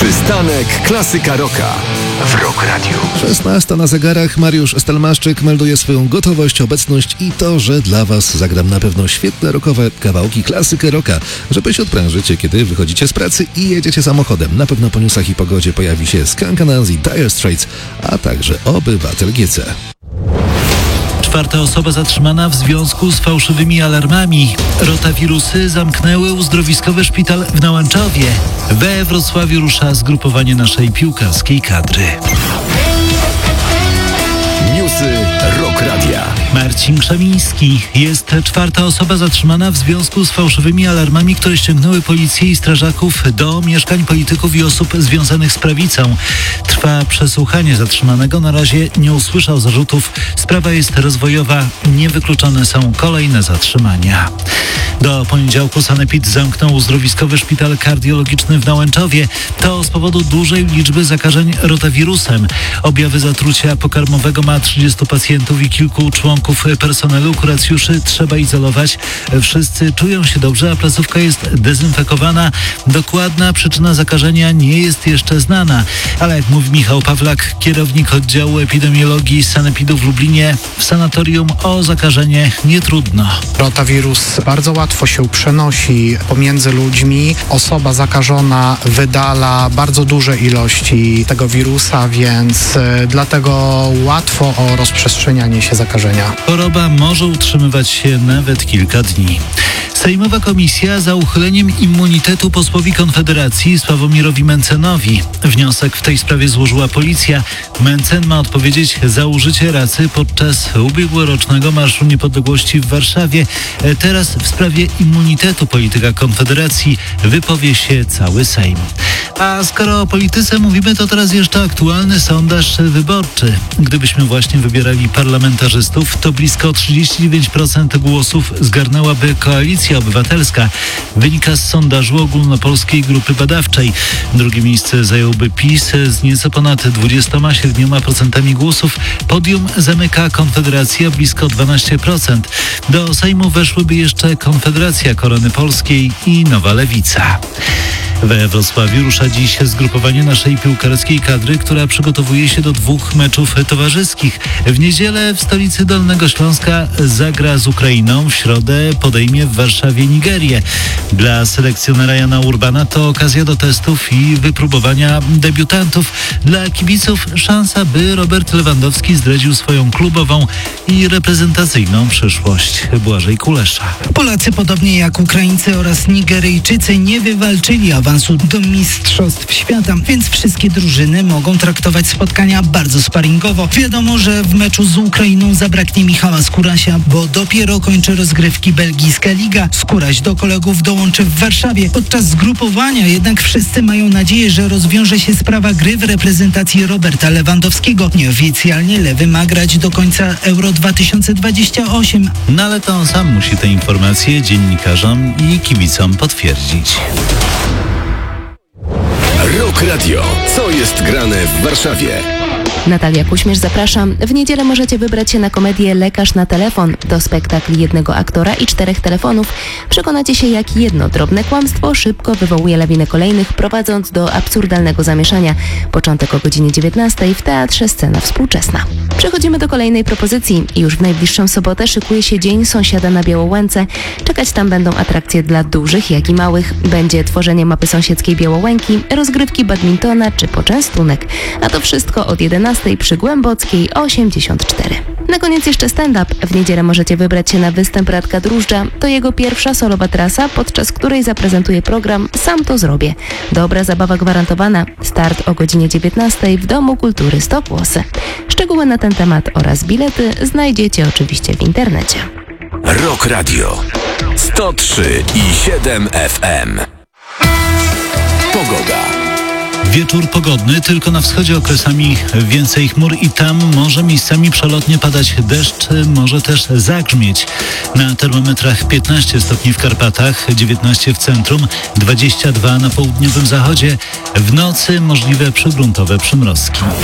Przystanek Klasyka Rocka w Rock Radio. 16 na zegarach. Mariusz Stelmaszczyk melduje swoją gotowość, obecność i to, że dla Was zagram na pewno świetne rockowe kawałki klasykę rocka, żeby się odprężycie, kiedy wychodzicie z pracy i jedziecie samochodem. Na pewno po newsach i pogodzie pojawi się Skunk Anansi, Dire Straits, a także Obywatel GC. Czwarta osoba zatrzymana w związku z fałszywymi alarmami. Rotawirusy zamknęły uzdrowiskowy szpital w Nałęczowie. We Wrocławiu rusza zgrupowanie naszej piłkarskiej kadry. Newsy Rock Radia. Marcin Krzemiński. Jest czwarta osoba zatrzymana w związku z fałszywymi alarmami, które ściągnęły policję i strażaków do mieszkań polityków i osób związanych z prawicą. Trwa przesłuchanie zatrzymanego. Na razie nie usłyszał zarzutów. Sprawa jest rozwojowa. Niewykluczone są kolejne zatrzymania. Do poniedziałku sanepid zamknął uzdrowiskowy szpital kardiologiczny w Nałęczowie. To z powodu dużej liczby zakażeń rotawirusem. Objawy zatrucia pokarmowego ma 30 pacjentów i kilku członków personelu. Kuracjuszy trzeba izolować. Wszyscy czują się dobrze, a placówka jest dezynfekowana. Dokładna przyczyna zakażenia nie jest jeszcze znana. Ale jak mówi Michał Pawlak, kierownik oddziału epidemiologii sanepidu w Lublinie, w sanatorium o zakażenie nie trudno. Rotawirus bardzo łatwo się przenosi pomiędzy ludźmi. Osoba zakażona wydala bardzo duże ilości tego wirusa, więc dlatego łatwo o rozprzestrzenianie się zakażenia. Choroba może utrzymywać się nawet kilka dni. Sejmowa komisja za uchyleniem immunitetu posłowi Konfederacji Sławomirowi Mentzenowi. Wniosek w tej sprawie złożyła policja. Mentzen ma odpowiedzieć za użycie racy podczas ubiegłorocznego Marszu Niepodległości w Warszawie. Teraz w sprawie immunitetu polityka Konfederacji wypowie się cały Sejm. A skoro o polityce mówimy, to teraz jeszcze aktualny sondaż wyborczy. Gdybyśmy właśnie wybierali parlamentarzystów, to blisko 39% głosów zgarnęłaby Koalicja Obywatelska. Wynika z sondażu Ogólnopolskiej Grupy Badawczej. Drugie miejsce zająłby PiS z nieco ponad 27% głosów. Podium zamyka Konfederacja blisko 12%. Do Sejmu weszłyby jeszcze Konfederacja Korony Polskiej i Nowa Lewica. We Wrocławiu rusza dziś zgrupowanie naszej piłkarskiej kadry, która przygotowuje się do 2 meczów towarzyskich. W niedzielę w stolicy Dolnego Śląska zagra z Ukrainą, w środę podejmie w Warszawie Nigerię. Dla selekcjonera Jana Urbana to okazja do testów i wypróbowania debiutantów. Dla kibiców szansa, by Robert Lewandowski zdradził swoją klubową i reprezentacyjną przyszłość. Błażej Kulesza. Polacy, podobnie jak Ukraińcy oraz Nigeryjczycy, nie wywalczyli awansu do Mistrzostw Świata, więc wszystkie drużyny mogą traktować spotkania bardzo sparingowo. Wiadomo, że w meczu z Ukrainą zabraknie Michała Skórasia, bo dopiero kończy rozgrywki belgijska liga. Skóraś do kolegów dołączy w Warszawie. Podczas zgrupowania jednak wszyscy mają nadzieję, że rozwiąże się sprawa gry w reprezentacji Roberta Lewandowskiego. Nieoficjalnie Lewy ma grać do końca Euro 2028. No ale to on sam musi te informacje dziennikarzom i kibicom potwierdzić. Rock Radio. Co jest grane w Warszawie? Natalia Kuśmierz, zapraszam. W niedzielę możecie wybrać się na komedię Lekarz na telefon. To spektakl jednego aktora i 4 telefonów. Przekonacie się, jak jedno drobne kłamstwo szybko wywołuje lawinę kolejnych, prowadząc do absurdalnego zamieszania. Początek o godzinie 19 w Teatrze Scena Współczesna. Przechodzimy do kolejnej propozycji. Już w najbliższą sobotę szykuje się Dzień Sąsiada na Białołęce. Czekać tam będą atrakcje dla dużych, jak i małych. Będzie tworzenie mapy sąsiedzkiej Białołęki, rozgrywki badmintona czy poczęstunek. A to wszystko od 11 przy Głębockiej 84. Na koniec jeszcze stand-up. W niedzielę możecie wybrać się na występ Radka Drużdża. To jego pierwsza solowa trasa, podczas której zaprezentuje program Sam to zrobię. Dobra zabawa gwarantowana. Start o godzinie 19 w Domu Kultury Stokłosy. Szczegóły na ten temat oraz bilety znajdziecie oczywiście w internecie. Rock Radio 103,7 FM. Pogoda. Wieczór pogodny, tylko na wschodzie okresami więcej chmur i tam może miejscami przelotnie padać deszcz, może też zagrzmieć. Na termometrach 15 stopni w Karpatach, 19 w centrum, 22 na południowym zachodzie. W nocy możliwe przygruntowe przymrozki.